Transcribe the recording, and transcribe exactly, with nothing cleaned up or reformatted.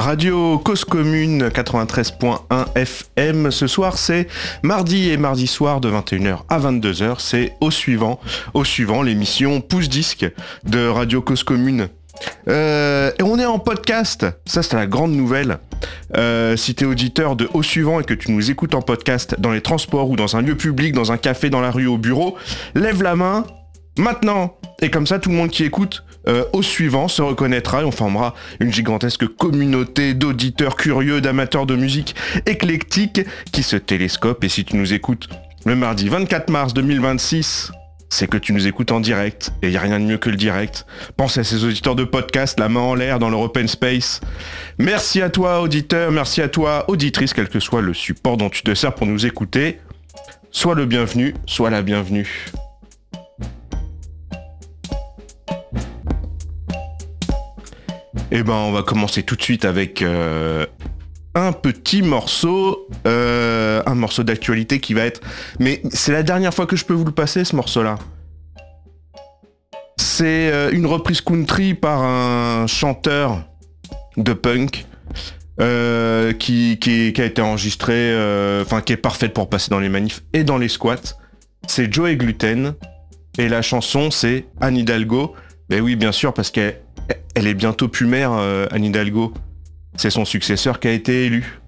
Radio Cause Commune quatre-vingt-treize point un F M. Ce soir, c'est mardi et mardi soir de vingt et une heures à vingt-deux heures. C'est au suivant, au suivant l'émission Pouce Disque de Radio Cause Commune. Euh, et on est en podcast, ça c'est la grande nouvelle. Euh, si t'es auditeur de Au Suivant et que tu nous écoutes en podcast dans les transports ou dans un lieu public, dans un café, dans la rue, au bureau, lève la main maintenant. Et comme ça, tout le monde qui écoute euh, Au Suivant se reconnaîtra et on formera une gigantesque communauté d'auditeurs curieux, d'amateurs de musique éclectique qui se télescopent. Et si tu nous écoutes le mardi vingt-quatre mars deux mille vingt-six, c'est que tu nous écoutes en direct, et il n'y a rien de mieux que le direct. Pense à ces auditeurs de podcast, la main en l'air dans leur open space. Merci à toi, auditeur, merci à toi, auditrice, quel que soit le support dont tu te sers pour nous écouter. Sois le bienvenu, sois la bienvenue. Eh ben, on va commencer tout de suite avec euh, un petit morceau, euh, un morceau d'actualité qui va être... Mais c'est la dernière fois que je peux vous le passer, ce morceau-là. C'est euh, une reprise country par un chanteur de punk euh, qui, qui, qui a été enregistré, enfin euh, qui est parfaite pour passer dans les manifs et dans les squats. C'est Joey Gluten et la chanson c'est Anne Hidalgo. Ben oui, bien sûr, parce qu'elle elle est bientôt plus mère, euh, Anne Hidalgo. C'est son successeur qui a été élu.